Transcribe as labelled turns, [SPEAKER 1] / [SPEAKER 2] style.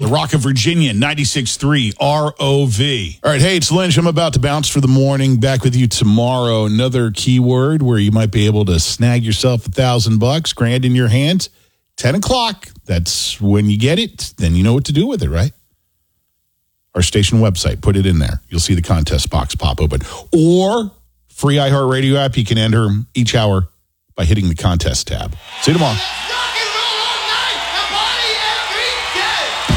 [SPEAKER 1] Rock of Virginia, 96.3 ROV. All right, hey, it's Lynch. I'm about to bounce for the morning. Back with you tomorrow. Another keyword where you might be able to snag yourself $1,000, grand in your hands. 10 o'clock. That's when you get it. Then you know what to do with it, right? Our station website. Put it in there. You'll see the contest box pop open. Or free iHeartRadio app. You can enter each hour by hitting the contest tab. See you tomorrow.